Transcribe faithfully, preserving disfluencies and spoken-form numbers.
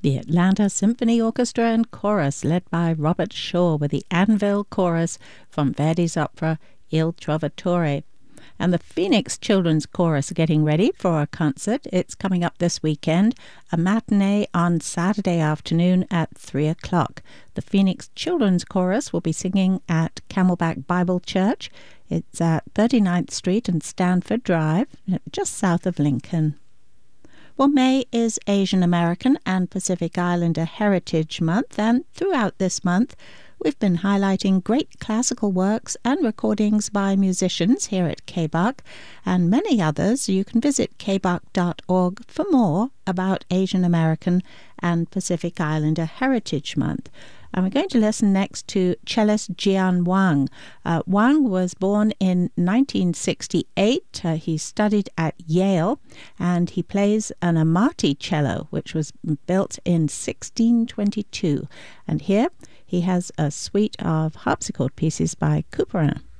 The Atlanta Symphony Orchestra and Chorus, led by Robert Shaw, with the Anvil Chorus from Verdi's opera Il Trovatore. And the Phoenix Children's Chorus are getting ready for a concert. It's coming up this weekend, a matinee on Saturday afternoon at three o'clock. The Phoenix Children's Chorus will be singing at Camelback Bible Church. It's at thirty-ninth Street and Stanford Drive, just south of Lincoln. Well, May is Asian American and Pacific Islander Heritage Month, and throughout this month we've been highlighting great classical works and recordings by musicians here at K B U C, and many others. You can visit k b u c dot org for more about Asian American and Pacific Islander Heritage Month. And we're going to listen next to cellist Jian Wang. Uh, Wang was born in nineteen sixty-eight. Uh, he studied at Yale, and he plays an Amati cello, which was built in sixteen twenty-two. And here he has a suite of harpsichord pieces by Couperin.